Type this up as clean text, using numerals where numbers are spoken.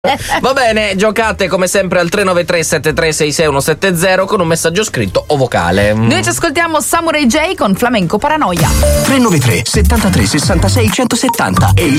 Va bene, giocate come sempre al 393 7366 170 con un messaggio scritto o vocale. Noi ci ascoltiamo Samurai J con Flamenco Paranoia. 393 73 66 170 e il